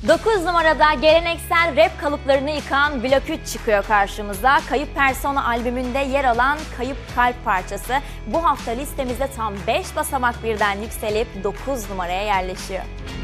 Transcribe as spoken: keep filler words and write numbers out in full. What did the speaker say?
dokuz numarada geleneksel rap kalıplarını yıkan Blok üç çıkıyor karşımıza. Kayıp Persona albümünde yer alan Kayıp Kalp parçası bu hafta listemizde tam beş basamak birden yükselip dokuz numaraya yerleşiyor.